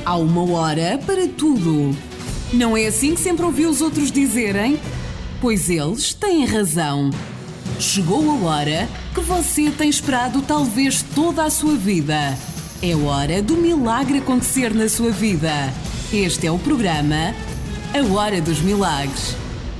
Há uma hora para tudo. Não é assim que sempre ouvi os outros dizerem? Pois eles têm razão. Chegou a hora que você tem esperado talvez toda a sua vida. É hora do milagre acontecer na sua vida. Este é o programa A Hora dos Milagres.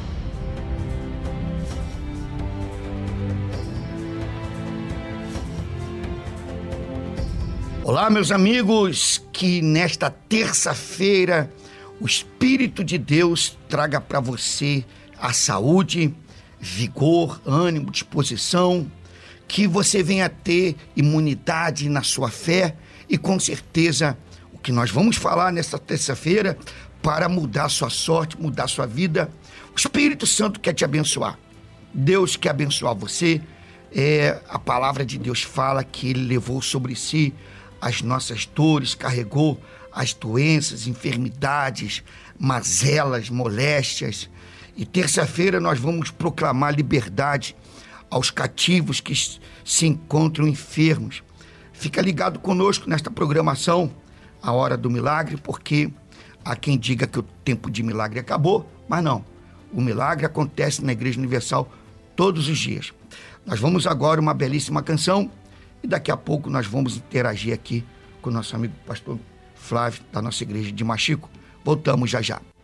Olá, meus amigos, que nesta terça-feira o Espírito de Deus traga para você a saúde, vigor, ânimo, disposição, que você venha ter imunidade na sua fé e com certeza o que nós vamos falar nesta terça-feira para mudar sua sorte, mudar sua vida. O Espírito Santo quer te abençoar. Deus quer abençoar você. A palavra de Deus fala que Ele levou sobre si as nossas dores, carregou as doenças, enfermidades, mazelas, moléstias. E terça-feira nós vamos proclamar liberdade aos cativos que se encontram enfermos. Fica ligado conosco nesta programação, A Hora do Milagre, porque há quem diga que o tempo de milagre acabou, mas não. O milagre acontece na Igreja Universal todos os dias. Nós vamos agora uma belíssima canção e daqui a pouco nós vamos interagir aqui com o nosso amigo pastor Flávio, da nossa igreja de Machico. Voltamos já já.